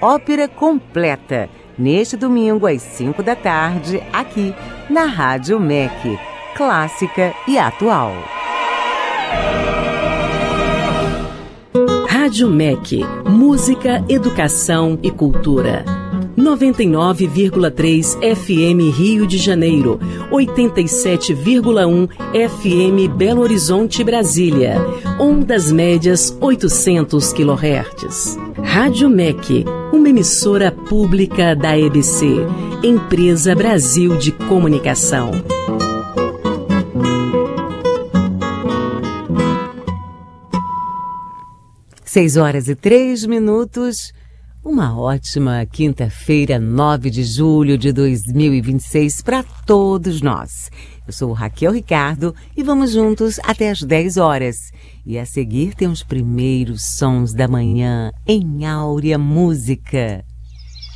ópera completa, neste domingo às 5 da tarde, aqui na Rádio MEC, clássica e atual. Rádio MEC, música, educação e cultura. 99,3 FM Rio de Janeiro, 87,1 FM Belo Horizonte, Brasília, ondas médias 800 kHz. Rádio MEC, uma emissora pública da EBC, Empresa Brasil de Comunicação. 6h03. Uma ótima quinta-feira, 9 de julho de 2026 para todos nós. Eu sou Raquel Ricardo e vamos juntos até as 10 horas. E a seguir tem os primeiros sons da manhã em Áurea Música.